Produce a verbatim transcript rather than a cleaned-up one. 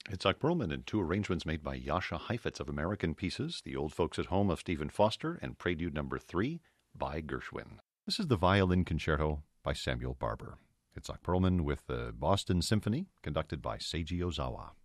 Itzhak Perlman in two arrangements made by Jascha Heifetz of American Pieces, The Old Folks at Home of Stephen Foster, and Prelude Number three by Gershwin. This is the Violin Concerto by Samuel Barber. Itzhak Perlman with the Boston Symphony, conducted by Seiji Ozawa.